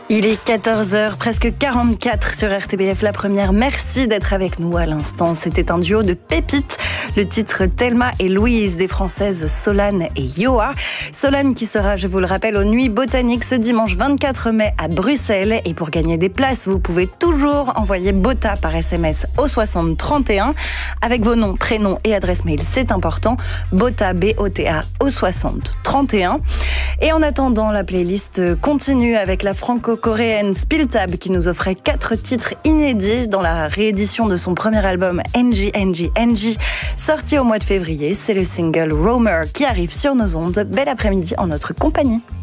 Il est 14h, presque 44 sur RTBF La Première. Merci d'être avec nous à l'instant. C'était un duo de pépites. Le titre Thelma et Louise des Françaises Solane et Yoa. Solane qui sera, je vous le rappelle, aux Nuits Botaniques ce dimanche 24 mai à Bruxelles. Et pour gagner des places, vous pouvez toujours envoyer BOTA par SMS au 60 31 avec vos noms, prénoms et adresse mail. C'est important. BOTA, B-O-T-A au 60 31. Et en attendant, la playlist continue avec la franco-coréenne Spiltab qui nous offrait 4 titres inédits dans la réédition de son premier album NG, sorti au mois de février. C'est le single Roamer qui arrive sur nos ondes. Bel après-midi en notre compagnie.